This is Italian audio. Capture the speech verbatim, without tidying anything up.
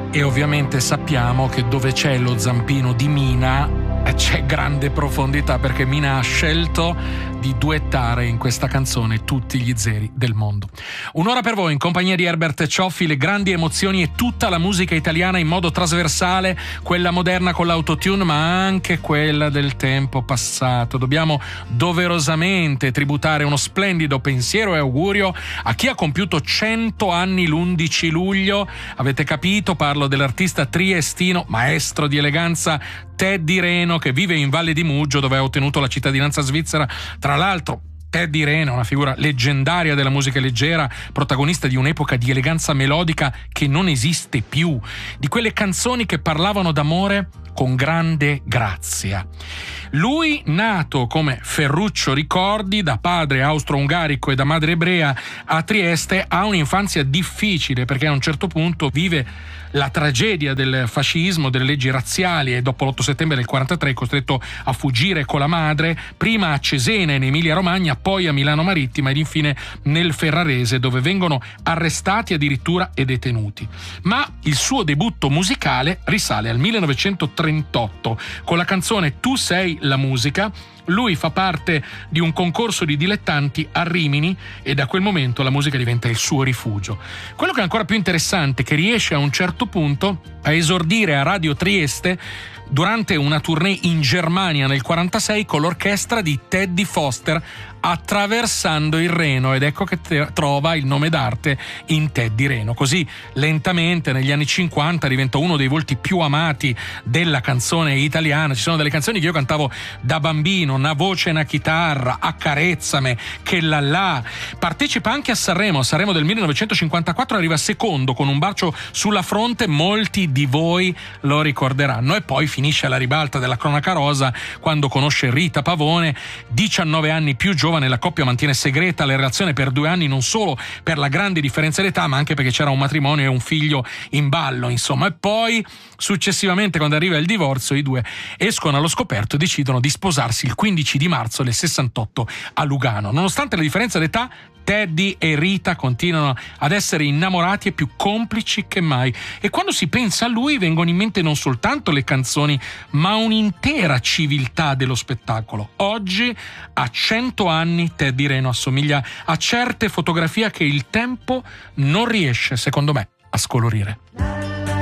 E ovviamente sappiamo che dove c'è lo zampino di Mina c'è grande profondità, perché Mina ha scelto di duettare in questa canzone tutti gli zeri del mondo. Un'ora per voi in compagnia di Herbert Cioffi, le grandi emozioni e tutta la musica italiana in modo trasversale, quella moderna con l'autotune ma anche quella del tempo passato. Dobbiamo doverosamente tributare uno splendido pensiero e augurio a chi ha compiuto cento anni l'undici luglio. Avete capito? Parlo dell'artista triestino, maestro di eleganza, Teddy Reno, che vive in Valle di Muggio, dove ha ottenuto la cittadinanza svizzera. Tra l'altro Teddy Reno, una figura leggendaria della musica leggera, protagonista di un'epoca di eleganza melodica che non esiste più, di quelle canzoni che parlavano d'amore con grande grazia. Lui, nato come Ferruccio Ricordi, da padre austro-ungarico e da madre ebrea a Trieste, ha un'infanzia difficile perché a un certo punto vive la tragedia del fascismo, delle leggi razziali, e dopo l'otto settembre del quarantatré è costretto a fuggire con la madre, prima a Cesena in Emilia Romagna, poi a Milano Marittima ed infine nel Ferrarese, dove vengono arrestati addirittura e detenuti. Ma il suo debutto musicale risale al millenovecentotrentotto con la canzone Tu sei la musica. Lui fa parte di un concorso di dilettanti a Rimini e da quel momento la musica diventa il suo rifugio. Quello che è ancora più interessante è che riesce a un certo punto a esordire a Radio Trieste durante una tournée in Germania nel quarantasei con l'orchestra di Teddy Foster, Attraversando il Reno, ed ecco che te- trova il nome d'arte in Teddy Reno. Così lentamente negli anni cinquanta diventa uno dei volti più amati della canzone italiana. Ci sono delle canzoni che io cantavo da bambino, Una voce, una chitarra, Accarezzame, Che la la. Partecipa anche a Sanremo, Sanremo del millenovecentocinquantaquattro, arriva secondo con Un bacio sulla fronte, molti di voi lo ricorderanno, e poi finisce alla ribalta della cronaca rosa quando conosce Rita Pavone, diciannove anni più giovane. La coppia mantiene segreta la relazione per due anni, non solo per la grande differenza d'età ma anche perché c'era un matrimonio e un figlio in ballo, insomma. E poi successivamente, quando arriva il divorzio, i due escono allo scoperto e decidono di sposarsi il quindici di marzo del sessantotto a Lugano. Nonostante la differenza d'età, Teddy e Rita continuano ad essere innamorati e più complici che mai, e quando si pensa a lui vengono in mente non soltanto le canzoni ma un'intera civiltà dello spettacolo. Oggi, a cento anni, Teddy Reno assomiglia a certe fotografie che il tempo non riesce, secondo me, a scolorire.